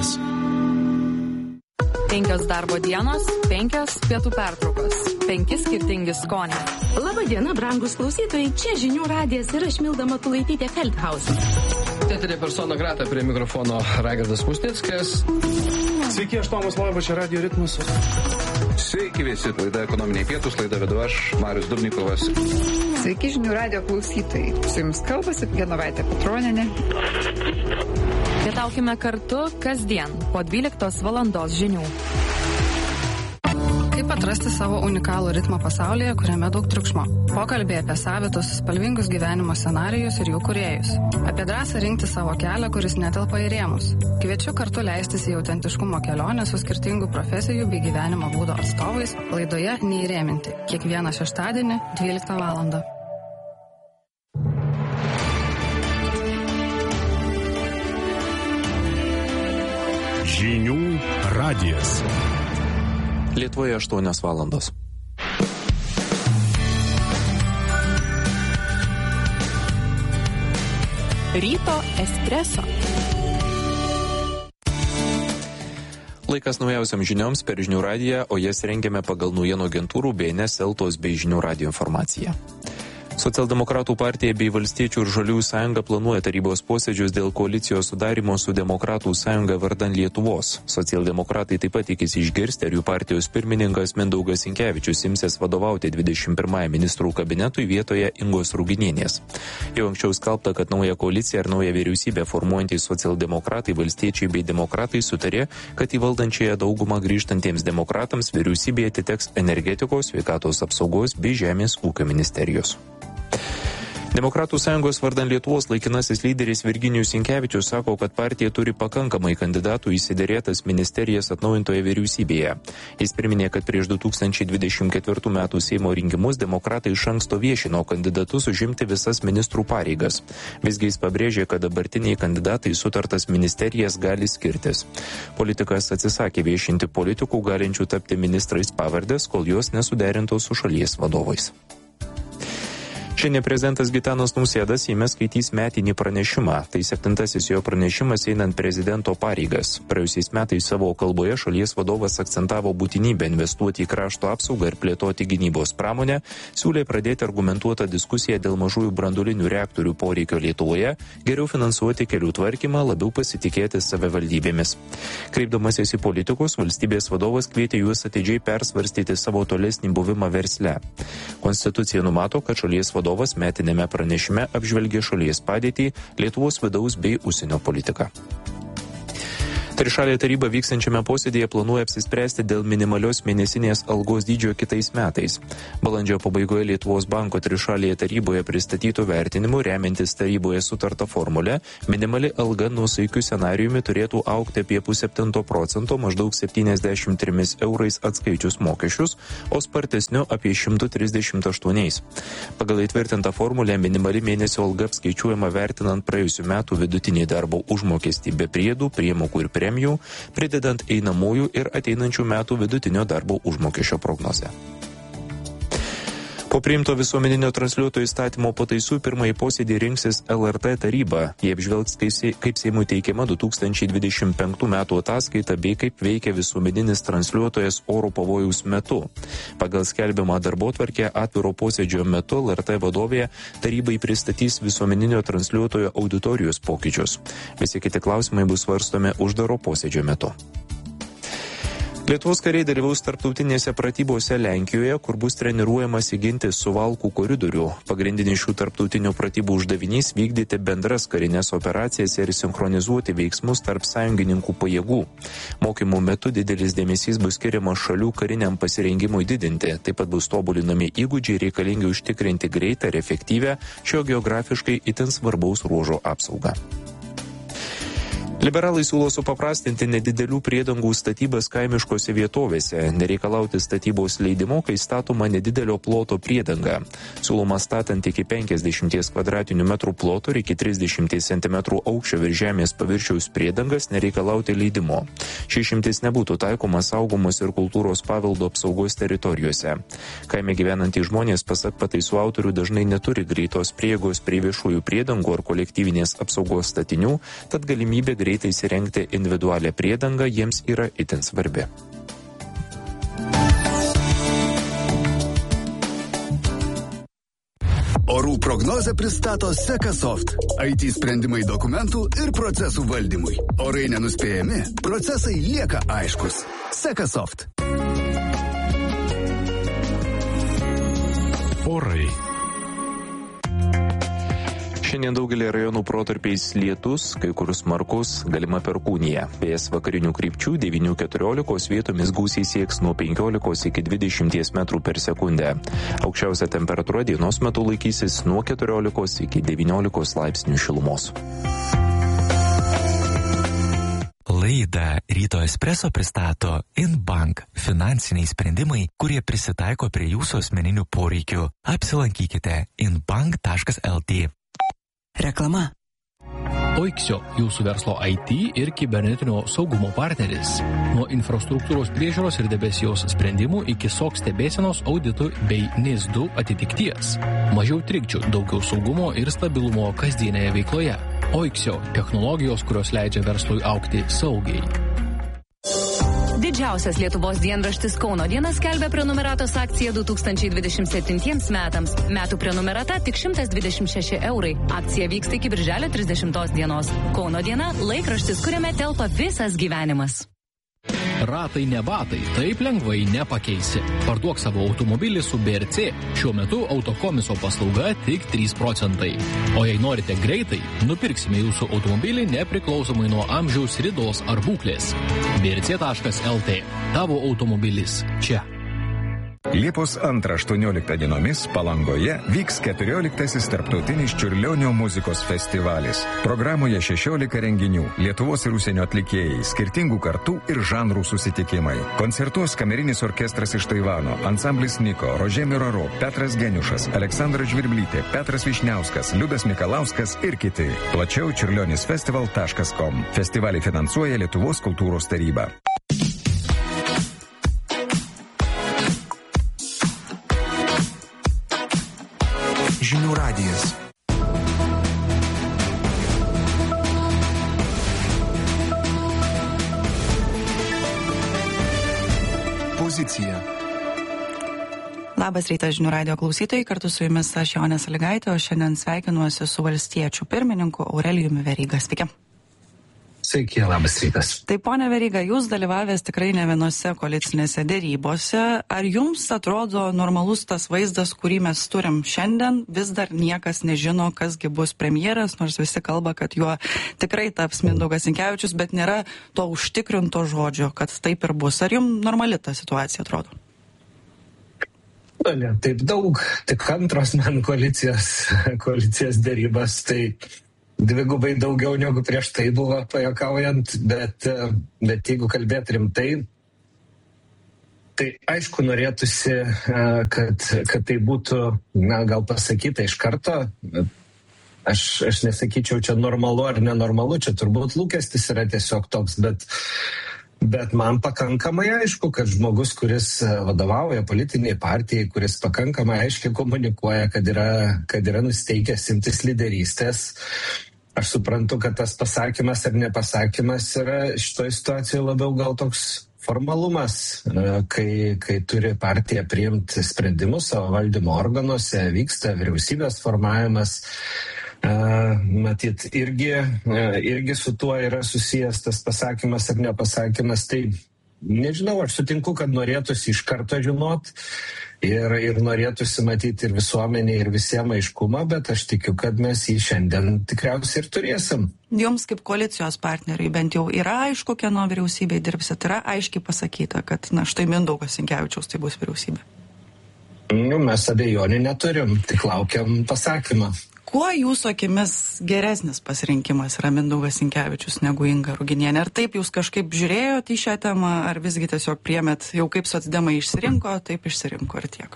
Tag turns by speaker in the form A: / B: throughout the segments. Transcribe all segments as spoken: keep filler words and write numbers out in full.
A: radijas.
B: Penkios darbo dienos, penkios pietų pertraukos, penki skirtingi skoniai.
C: Labadiena, brangus klausytojai, čia Žinių radijas ir aš Milda Matulaitytė Feldhausen.
D: Teatrė persona grata, prie mikrofono Raigardas Musnickas.
A: Sveiki, aš Tomas Loiba, čia Radio Ritmas.
E: Sveiki visi, laida Ekonominiai pietūs, laida vedu aš, Marius Dubnikovas.
F: Sveiki, Žinių radijo klausytojai. Su jums kalbasi Genovaitė Petronienė.
B: Pietaukime kartu kasdien po dvyliktos valandos žinių.
G: Kaip atrasti savo unikalų ritmą pasaulyje, kuriame daug triukšmo? Pokalbė apie savitus, spalvingus gyvenimo scenarijus ir jų kūrėjus. Apie drąsą rinkti savo kelią, kuris netelpa į rėmus. Kviečiu kartu leistis į autentiškumo kelionę su skirtingų profesijų bei gyvenimo būdo atstovais laidoje Neįrėminti. Kiekvieną šeštadienį dvyliktą valandą.
A: Žinių radijas.
H: Lietuvoje aštuonios valandos.
B: Ryto espreso.
H: Laikas naujausiam žinioms per Žinių radiją, o jas rengiame pagal naujienų agentūrų B N S, Eltos bei Žinių radijo informaciją. Socialdemokratų partija bei Valstiečių ir Žaliųjų sąjunga planuoja tarybos posėdžius dėl koalicijos sudarimo su Demokratų sąjunga vardan Lietuvos. Socialdemokratai taip pat tikisi išgirsti, ar jų partijos pirmininkas Mindaugas Sinkevičius imsis vadovauti dvidešimt pirmajam ministrų kabinetui vietoje Ingos Ruginienės. Jau anksčiau skelbta, kad naują koaliciją ar naują vyriausybę formuojantys socialdemokratai, valstiečiai bei demokratai sutarė, kad į valdančiąją daugumą grįžtantiems demokratams vyriausybėje atiteks energetikos, sveikatos apsaugos bei žemės ūkio ministerijos. Demokratų sąjungos vardan Lietuvos laikinasis lyderis Virginijus Sinkevičius sako, kad partija turi pakankamai kandidatų įsiderėtas ministerijas atnaujintoje vyriausybėje. Jis priminė, kad prieš du tūkstančiai dvidešimt ketvirtų metų Seimo rinkimus demokratai iš anksto viešino kandidatus užimti visas ministrų pareigas. Visgi jis pabrėžė, kad dabartiniai kandidatai sutartas ministerijas gali skirtis. Politikas atsisakė viešinti politikų galinčių tapti ministrais pavardės, kol jos nesuderintos su šalies vadovais. Šiandien prezidentas Gitanas Nausėda Seime skaitys metinį pranešimą. Tai septintasis jo pranešimas einant prezidento pareigas. Praėjusiais metais savo kalboje šalies vadovas akcentavo būtinybę investuoti į krašto apsaugą ir plėtoti gynybos pramonę, siūlė pradėti argumentuotą diskusiją dėl mažųjų branduolinių reaktorių poreikio Lietuvoje, geriau finansuoti kelių tvarkymą, labiau pasitikėti savivaldybėmis. Kreipdamasis į politikus, valstybės vadovas kvietė juos atidžiai persvarstyti savo tolesnį buvimą versle. Konstitucija numato, kad šalies vadovas Vadovas metinėme pranešime apžvelgė šalies padėtį, Lietuvos vidaus bei užsienio politiką. Trišalė taryba vykstančiame posėdėje planuoja apsispręsti dėl minimalios mėnesinės algos dydžio kitais metais. Balandžio pabaigoje Lietuvos banko trišalėje taryboje pristatytų vertinimų remiantis taryboje sutartą formulę, minimali alga nuosaikiu scenarijumi turėtų augti apie pusseptinto procento, maždaug septyniasdešimt trimis eurais atskaičius mokesčius, o spartesniu apie šimtu trisdešimt aštuoniais. Pagal įtvirtintą formulę minimali mėnesio alga apskaičiuojama vertinant praėjusių metų vidutinį darbo užmokestį be priedų, priemokų ir premijų, pridedant einamųjų ir ateinančių metų vidutinio darbo užmokesčio prognozę. Po priimto visuomeninio transliuotojo įstatymo pataisų pirmąjį posėdį rinksis L R T taryba. Jie apžvelgs, kaip Seimui teikiama du tūkstančiai dvidešimt penktų metų ataskaita bei kaip veikia visuomeninis transliuotojas oro pavojaus metu. Pagal skelbiamą darbotvarkę atviro posėdžio metu L R T vadovė tarybai pristatys visuomeninio transliuotojo auditorijos pokyčius. Visi kiti klausimai bus svarstomi uždaro posėdžio metu. Lietuvos kariai dalyvaus tarptautinėse pratybose Lenkijoje, kur bus treniruojamas įginti Suvalkų koridorių. Pagrindinis šių tarptautinių pratybų uždavinys vykdyti bendras karinės operacijas ir sinchronizuoti veiksmus tarp sąjungininkų pajėgų. Mokymų metu didelis dėmesys bus skiriamas šalių kariniam pasirengimui didinti. Taip pat bus tobulinami įgūdžiai reikalingi užtikrinti greitą ir efektyvę šio geografiškai itin svarbaus ruožo apsaugą. Liberalai siūlo supaprastinti nedidelių priedangų statybas kaimiškose vietovėse, nereikalauti statybos leidimo, kai statoma nedidelio ploto priedanga. Siūloma statant iki penkiasdešimties kvadratinių metrų ploto ir iki trisdešimties centimetrų aukščio virš žemės paviršiaus priedangas nereikalauti leidimo. Ši išimtis nebūtų taikoma saugomos ir kultūros paveldo apsaugos teritorijose. Kaime gyvenantys žmonės, pasak pataisų autorių, dažnai neturi greitos prieigos prie viešųjų priedangų ar kolektyvinės apsaugos statinių, tad galimybė greitai greitai įsirengti individualią priedangą jiems yra itin svarbi.
I: Orų prognozę pristato Sekasoft. I T sprendimai dokumentų ir procesų valdymui. Orai nenuspėjami, procesai lieka aiškus. Sekasoft.
A: Orai.
H: Šiandien daugelį rajonų protarpiais lietus, kai kur smarkus, galima perkūnija. Vėjas vakarinių krypčių devynių keturiolikos, vietomis gūsiai sieks nuo penkiolikos iki dvidešimties metrų per sekundę. Aukščiausia temperatūra dienos metu laikysis nuo keturiolikos iki devyniolikos laipsnių šilumos.
J: Laidą Ryto Espresso pristato InBank finansiniai sprendimai, kurie prisitaiko prie jūsų asmeninių poreikių. Apsilankykite inbank taškas lt.
K: Reklama.
L: Oiksio, jūsų verslo I T ir kibernetinio saugumo partneris. Nuo infrastruktūros priežiūros ir debesijos sprendimų iki S O C stebėsenos, auditų bei N I S du atitikties. Mažiau trikdžių, daugiau saugumo ir stabilumo kasdienėje veikloje. Oiksio – technologijos, kurios leidžia verslui augti saugiai.
M: Didžiausias Lietuvos dienraštis Kauno diena skelbia prenumeratos akciją du tūkstančiai dvidešimt septintiems metams. Metų prenumerata tik šimtas dvidešimt šeši eurai. Akcija vyksta iki birželio trisdešimtos dienos. Kauno diena – laikraštis, kuriame telpa visas gyvenimas.
L: Ratai ne batai, taip lengvai nepakeisi. Parduok savo automobilį su B R C. Šiuo metu autokomiso paslauga tik trys procentai. O jei norite greitai, nupirksime jūsų automobilį nepriklausomai nuo amžiaus, ridos ar būklės. B R C taškas L T. Tavo automobilis čia.
N: Liepos antrą aštuonioliktą dienomis Palangoje vyks keturioliktasis tarptautinis Čiurlionio muzikos festivalis. Programoje šešiolika renginių, Lietuvos ir užsienio atlikėjai, skirtingų kartų ir žanrų susitikimai. Koncertuos kamerinis orkestras iš Taivano, ansamblis Niko, Rožė Miraro, Petras Geniušas, Aleksandra Žvirblytė, Petras Višniauskas, Liudas Mikalauskas ir kiti. Plačiau čiurlionisfestival taškas com. Festivalį finansuoja Lietuvos kultūros taryba.
K: Žinių radijas. Pozicija.
O: Labas rytas žinių radijo klausytojai, kartu su jumis aš Jonė Sąlygaitė, o šiandien sveikinuosi su valstiečių pirmininku Aurelijumi Veryga. Sveiki.
P: Sveiki, labas rytas.
O: Tai, ponia Veryga, jūs dalyvavęs tikrai ne vienose koalicinėse dėrybose. Ar jums atrodo normalus tas vaizdas, kurį mes turim šiandien? Vis dar niekas nežino, kasgi bus premjeras, nors visi kalba, kad juo tikrai taps Mindaugas Sinkevičius, bet nėra to užtikrinto žodžio, kad taip ir bus. Ar jums normali ta situacija atrodo?
P: Na, ne, taip daug, tik antros man koalicijos, koalicijos dėrybas, tai dvigubai daugiau negu prieš tai buvo, pajuokaujant, bet, bet jeigu kalbėti rimtai, tai aišku norėtųsi, kad, kad tai būtų, na, gal pasakyta iš karto. Aš, aš nesakyčiau, čia normalu ar nenormalu, čia turbūt lūkestis yra tiesiog toks, bet, bet man pakankamai aišku, kad žmogus, kuris vadovauja politiniai partijai, kuris pakankamai aiškiai komunikuoja, kad yra, kad yra nusteikęs imtis lyderystės, aš suprantu, kad tas pasakymas ar nepasakymas yra šitoje situacijoje labiau gal toks formalumas, kai, kai turi partija priimti sprendimus savo valdymo organuose, vyksta vyriausybės formavimas. Matyt, irgi, irgi su tuo yra susijęs tas pasakymas ar nepasakymas. Tai nežinau, aš sutinku, kad norėtųsi iš karto žinot ir, ir norėtųsi matyti ir visuomenė, ir visiems aiškumą, bet aš tikiu, kad mes jį šiandien tikriausiai ir turėsim.
O: Jums kaip koalicijos partneriai bent jau yra aišku, kieno vyriausybėje dirbsit, yra aiškiai pasakyta, kad na štai Mindaugas Sinkevičiaus tai bus vyriausybė.
P: Nu, mes abejonių neturim, tik laukiam pasakymą.
O: Kuo jūsų akimis geresnis pasirinkimas yra Mindaugas Sinkevičius negu Inga Ruginienė? Ar taip jūs kažkaip žiūrėjote į šią temą, ar visgi tiesiog priėmėt jau kaip socdemai išsirinko, taip išsirinko ir tiek?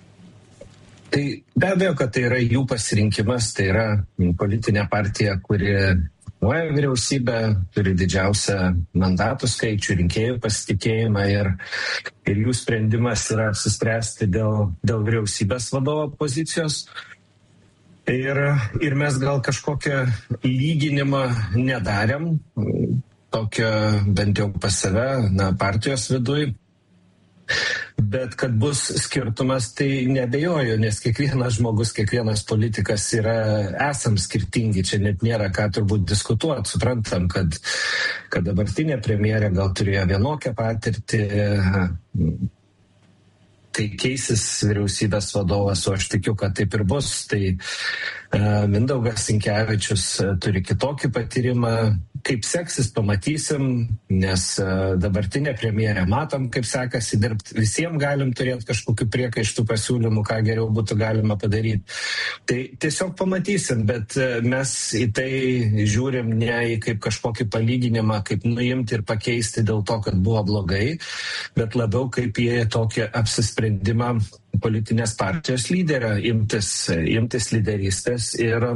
P: Tai be abejo, kad tai yra jų pasirinkimas, tai yra politinė partija, kuri formuoja vyriausybę, turi didžiausią mandatų skaičių, rinkėjų pasitikėjimą ir, ir jų sprendimas yra apsispręsti dėl, dėl vyriausybės vadovo pozicijos. Ir, ir mes gal kažkokią lyginimą nedarėm, tokio bent jau pas save, na, partijos viduj. Bet kad bus skirtumas, tai nebejoju, nes kiekvienas žmogus, kiekvienas politikas yra, esam skirtingi, čia net nėra ką turbūt diskutuoti, suprantam, kad, kad dabartinė premjerė gal turėjo vienokią patirtį, kai keisis vyriausybės vadovas, o aš tikiu, kad taip ir bus, tai uh, Mindaugas Sinkevičius uh, turi kitokį patyrimą. Kaip seksis, pamatysim, nes uh, dabartinė premjerė matom, kaip sekasi dirbti. Visiems galim turėti kažkokių priekaištų pasiūlymų, ką geriau būtų galima padaryti. Tai tiesiog pamatysim, bet uh, mes į tai žiūrim ne į kaip kažkokį palyginimą, kaip nuimti ir pakeisti dėl to, kad buvo blogai, bet labiau kaip į tokį apsisprendimą politinės partijos lyderio imtis, imtis lyderystės ir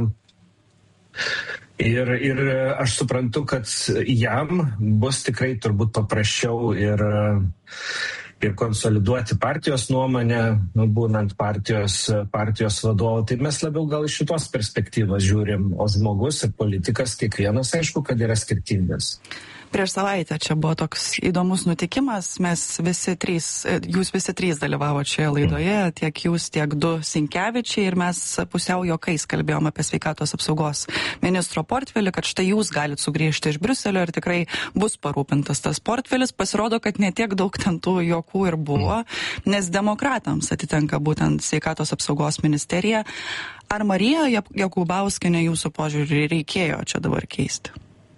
P: Ir, ir aš suprantu, kad jam bus tikrai turbūt paprasčiau ir, ir konsoliduoti partijos nuomonę, būnant partijos, partijos vadovu. Tai mes labiau gal iš šitos perspektyvos žiūrim, o žmogus ir politikas kiekvienas, aišku, kad yra skirtingas.
O: Prieš savaitę čia buvo toks įdomus nutikimas, mes visi trys, jūs visi trys dalyvavo šioje laidoje, tiek jūs, tiek du Sinkevičiai, ir mes pusiau juokais kalbėjom apie sveikatos apsaugos ministro portfelį, kad štai jūs galit sugrįžti iš Briuselio ir tikrai bus parūpintas tas portfelis. Pasirodo, kad netiek daug ten tų juokų ir buvo, nes demokratams atitenka būtent sveikatos apsaugos ministerija. Ar Marija Jakubauskienė jūsų požiūrį reikėjo čia dabar keisti?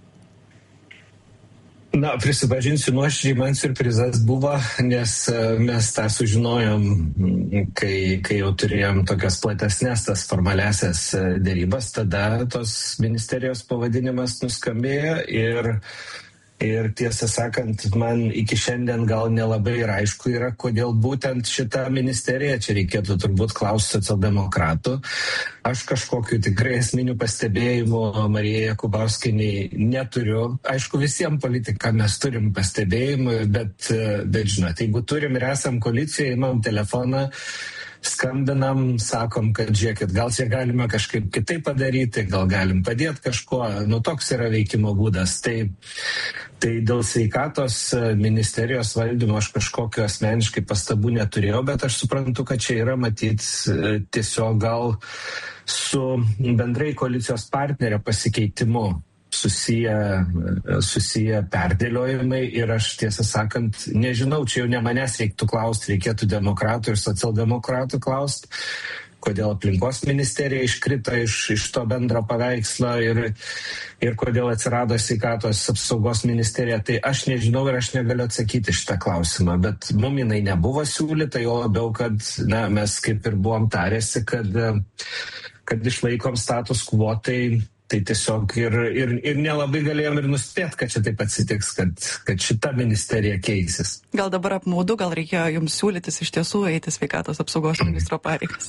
P: Na, prisipažinsiu, nuoširdžiai man siurprizas buvo, nes mes tą sužinojom, kai, kai jau turėjom tokias platesnės, tas formaliasias dėrybas, tada tos ministerijos pavadinimas nuskambėjo ir Ir tiesą sakant, man iki šiandien gal nelabai ir aišku yra, kodėl būtent šitą ministeriją, čia reikėtų turbūt klausti socialdemokratų. Aš kažkokiu tikrai esminių pastebėjimų Marijai Jakubauskienei neturiu. Aišku, visiems politikam mes turim pastebėjimų, bet, bet žinot, jeigu turim ir esam koalicijoje, imam telefoną, skambinam, sakom, kad žiūrėkit, gal čia galime kažkaip kitaip padaryti, gal galim padėti kažkuo, nu toks yra veikimo būdas. Tai, tai dėl sveikatos ministerijos valdymo aš kažkokio asmeniškai pastabų neturėjau, bet aš suprantu, kad čia yra matyt tiesiog gal su bendrai koalicijos partnerio pasikeitimu susiję, susiję perdėliojimai ir aš tiesą sakant, nežinau, čia jau ne manęs reiktų klausti, reikėtų demokratų ir socialdemokratų klausti, kodėl aplinkos ministerija iškrito iš, iš to bendro paveikslo ir, ir kodėl atsirado sveikatos apsaugos ministerija. Tai aš nežinau ir aš negaliu atsakyti šitą klausimą, bet mum jinai nebuvo siūlyta, jo labiau, kad na, mes kaip ir buvom tarėsi, kad, kad išlaikom status quo, tai Tai tiesiog ir, ir, ir nelabai galėjom ir nuspėti, kad čia taip atsitiks, kad, kad šita ministerija keisis.
O: Gal dabar apmaudu, gal reikėjo jums siūlytis iš tiesų eiti sveikatos apsaugos ministro pareigas?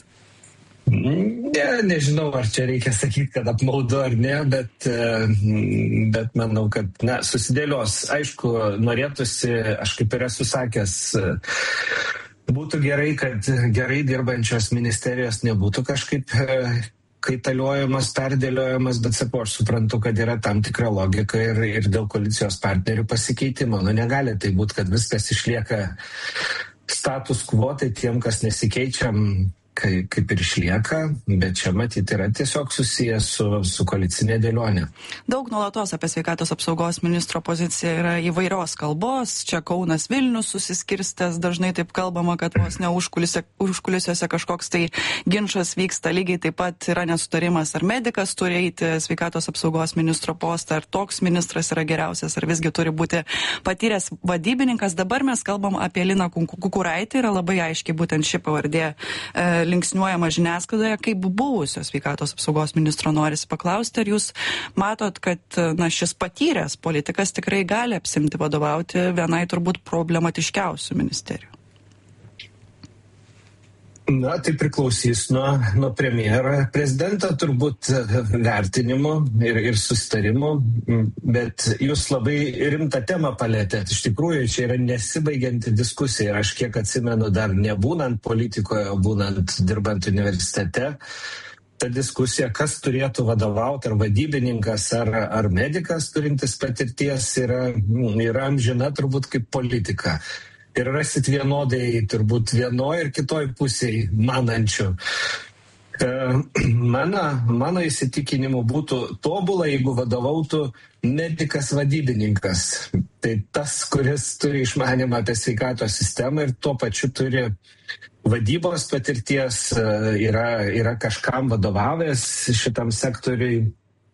P: Ne, nežinau, ar čia reikia sakyti, kad apmaudu ar ne, bet, bet manau, kad na, susidėlios. Aišku, norėtųsi, aš kaip ir esu sakęs, būtų gerai, kad gerai dirbančios ministerijos nebūtų kažkaip kaitaliuojamas, perdėliojamas, bet sakau, aš suprantu, kad yra tam tikra logika ir, ir dėl koalicijos partnerių pasikeitimo. Nu, negali tai būti, kad viskas išlieka status quo, tai tiem, kas nesikeičiam, kai, kaip ir išlieka, bet čia matyti yra tiesiog susijęs su, su koalicinė dėlionė.
O: Daug nuolatos apie sveikatos apsaugos ministro poziciją yra įvairios kalbos, čia Kaunas Vilnius susiskirstęs, dažnai taip kalbama, kad vos ne užkulisiuose kažkoks tai ginčas vyksta, lygiai taip pat yra nesutarimas, ar medikas turi eiti sveikatos apsaugos ministro postą, ar toks ministras yra geriausias, ar visgi turi būti patyręs vadybininkas. Dabar mes kalbam apie Liną Kukuraitį, yra labai aiškiai būtent ši pavardė e, linksniuojama žiniasklaidoje. Kaip buvusio sveikatos apsaugos ministro norisi paklausti, ar jūs matot, kad na, šis patyręs politikas tikrai gali apsimti vadovauti vienai turbūt problematiškiausių ministerijų?
P: Na, tai priklausys nuo, nuo premjero prezidento turbūt vertinimo ir, ir susitarimo, bet jūs labai rimtą temą palėtėt. Iš tikrųjų, čia yra nesibaigianti diskusija ir aš kiek atsimenu dar nebūnant politikoje, būnant dirbant universitete, ta diskusija, kas turėtų vadovauti, ar vadybininkas, ar, ar medikas turintis patirties, yra, yra amžina turbūt kaip politika. Ir rasit vienodai turbūt vienoje ir kitoj pusėje manančių. Mano, mano įsitikinimu būtų tobula, jeigu vadovautų medikas vadybininkas. Tai tas, kuris turi išmanymą apie sveikatos sistemą ir tuo pačiu turi vadybos patirties, yra, yra kažkam vadovavęs šitam sektoriui,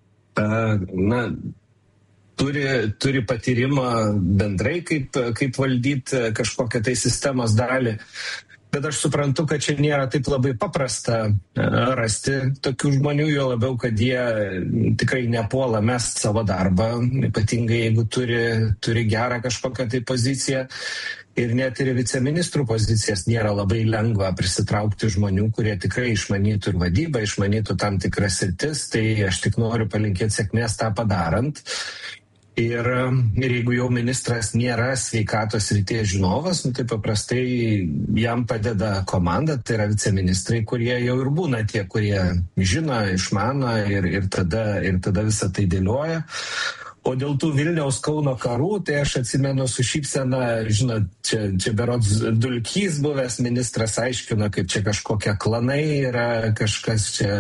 P: na, turi, turi patyrimą bendrai, kaip, kaip valdyti kažkokią tai sistemos dalį. Bet aš suprantu, kad čia nėra taip labai paprasta rasti tokių žmonių, jo labiau, kad jie tikrai nepuola mest savo darbą, ypatingai jeigu turi, turi gerą kažkokią tai poziciją. Ir net ir viceministrų pozicijas nėra labai lengva prisitraukti žmonių, kurie tikrai išmanytų ir vadybą, išmanytų tam tikras sritis. Tai aš tik noriu palinkėti sėkmės tą padarant. Ir, ir jeigu jau ministras nėra sveikatos srities žinovas, nu, tai paprastai jam padeda komanda, tai yra viceministrai, kurie jau ir būna tie, kurie žino, išmano ir, ir, tada, ir tada visą tai dėlioja. O dėl tų Vilniaus Kauno karų, tai aš atsimenu su šypsena, žinot, čia, čia berods Dulkys buvęs ministras aiškino, kaip čia kažkokie klanai yra, kažkas čia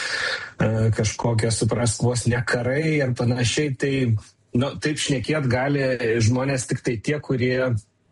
P: kažkokie suprask vos ne karai ir panašiai. Tai nu, taip šnekėt gali žmonės tik tai tie, kurie,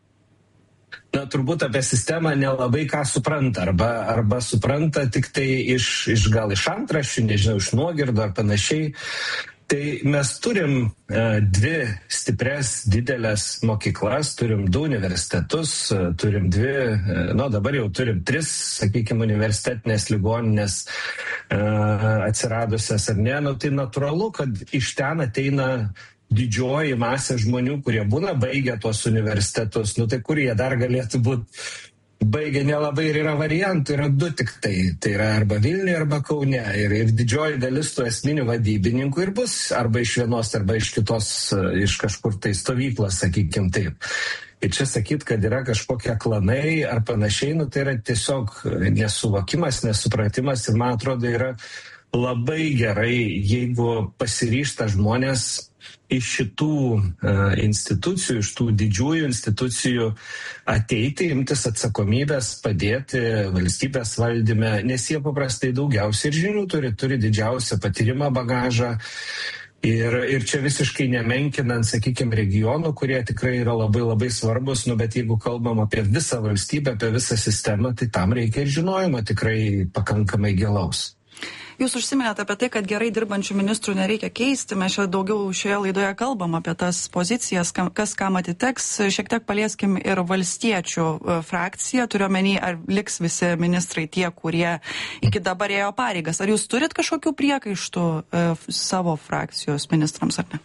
P: na, turbūt apie sistemą nelabai ką supranta, arba, arba supranta tik tai iš, iš gal iš antraščių, nežinau, iš nuogirdo ar panašiai. Tai mes turim e, dvi stipres, didelės mokyklas, turim du universitetus, turim dvi, e, nu dabar jau turim tris, sakykime, universitetinės ligoninės e, atsiradusias ar ne, nu tai natūralu, kad iš ten ateina didžioji masė žmonių, kurie būna baigę tuos universitetus, nu tai kur jie dar galėtų būti baigę, nelabai ir yra variantų, yra du tik tai, tai yra arba Vilniuje, arba Kaune, ir, ir didžioji dalis tų esminių vadybininkų ir bus arba iš vienos, arba iš kitos, iš kažkur tai stovyklos, sakykim taip. Ir čia sakyt, kad yra kažkokie klanai ar panašiai, nu tai yra tiesiog nesuvokimas, nesupratimas ir man atrodo yra labai gerai, jeigu pasiryžta žmonės iš šitų uh, institucijų, iš tų didžiųjų institucijų ateiti, imtis atsakomybės, padėti valstybės valdyme, nes jie paprastai daugiausiai ir žinių turi, turi didžiausią patyrimą, bagažą. Ir, ir čia visiškai nemenkinant, sakykime, regionų, kurie tikrai yra labai labai svarbus, nu, bet jeigu kalbam apie visą valstybę, apie visą sistemą, tai tam reikia ir žinojimo tikrai pakankamai gilaus.
O: Jūs užsiminėte apie tai, kad gerai dirbančių ministrų nereikia keisti. Mes čia daugiau šioje laidoje kalbam apie tas pozicijas, kas kam atiteks. Šiek tiek palieskim ir valstiečių frakciją. Turiuomenį, ar liks visi ministrai tie, kurie iki dabar ėjo pareigas. Ar jūs turit kažkokių priekaištų e, savo frakcijos ministrams ar ne?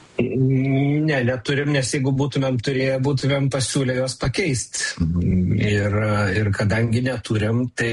P: Ne, neturim, nes jeigu būtumėm turėję, būtumėm pasiūlę jos pakeisti. Ir, ir kadangi neturim, tai